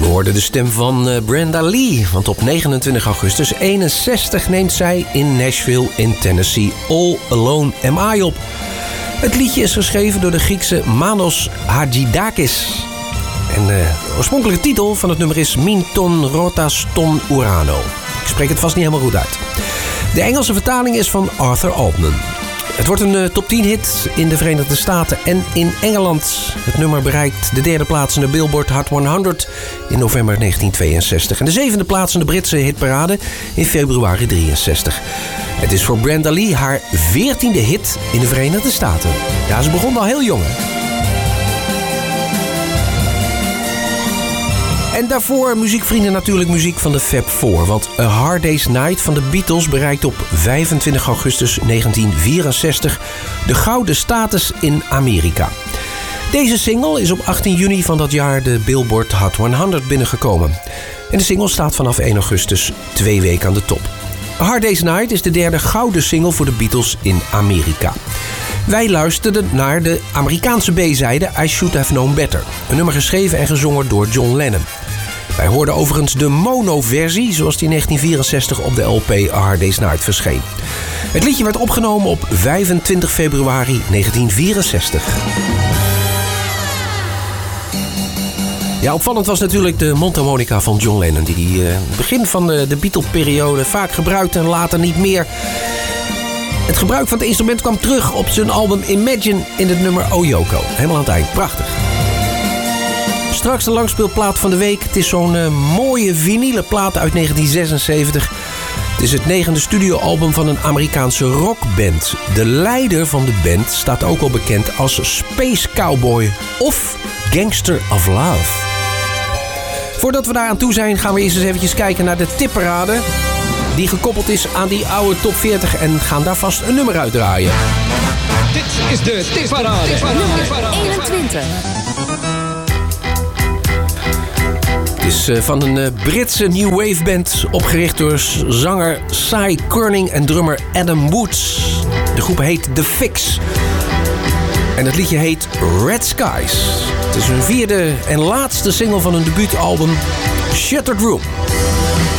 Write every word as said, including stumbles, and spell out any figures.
We hoorden de stem van uh, Brenda Lee, want op negenentwintig augustus eenenzestig neemt zij in Nashville in Tennessee All Alone Am I op. Het liedje is geschreven door de Griekse Manos Hadjidakis. En de oorspronkelijke titel van het nummer is Min ton rotas ton urano. Ik spreek het vast niet helemaal goed uit. De Engelse vertaling is van Arthur Altman. Het wordt een uh, top tien hit in de Verenigde Staten en in Engeland. Het nummer bereikt de derde plaats in de Billboard Hot honderd in november negentien tweeënzestig. En de zevende plaats in de Britse hitparade in februari drieënzestig. Het is voor Brenda Lee haar veertiende hit in de Verenigde Staten. Ja, ze begon al heel jong, hè? En daarvoor, muziekvrienden, natuurlijk muziek van de Fab Four. Want A Hard Day's Night van de Beatles bereikt op vijfentwintig augustus negentien vierenzestig de gouden status in Amerika. Deze single is op achttien juni van dat jaar de Billboard Hot honderd binnengekomen. En de single staat vanaf één augustus twee weken aan de top. A Hard Day's Night is de derde gouden single voor de Beatles in Amerika. Wij luisterden naar de Amerikaanse B-zijde I Should Have Known Better. Een nummer geschreven en gezongen door John Lennon. Wij hoorden overigens de mono-versie zoals die in negentien vierenzestig op de L P A Hard Day's Night verscheen. Het liedje werd opgenomen op vijfentwintig februari negentien vierenzestig. Ja, opvallend was natuurlijk de mondharmonica van John Lennon, die die uh, begin van de, de Beatle-periode vaak gebruikte en later niet meer. Het gebruik van het instrument kwam terug op zijn album Imagine in het nummer O Yoko. Helemaal aan het eind. Prachtig. Straks de langspeelplaat van de week. Het is zo'n uh, mooie vinylen plaat uit negentien zesenzeventig. Het is het negende studioalbum van een Amerikaanse rockband. De leider van de band staat ook al bekend als Space Cowboy of Gangster of Love. Voordat we daar aan toe zijn, gaan we eerst eens eventjes kijken naar de tipparade. Die gekoppeld is aan die oude top veertig en gaan daar vast een nummer uitdraaien. Dit is de tipparade. Nummer eenentwintig. Het is uh, van een uh, Britse new wave band, opgericht door zanger Cy Curning en drummer Adam Woods. De groep heet The Fix. En het liedje heet Red Skies. Het is hun vierde en laatste single van hun debuutalbum Shattered Room.